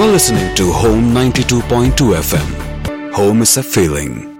You're listening to Home 92.2 FM. Home is a feeling.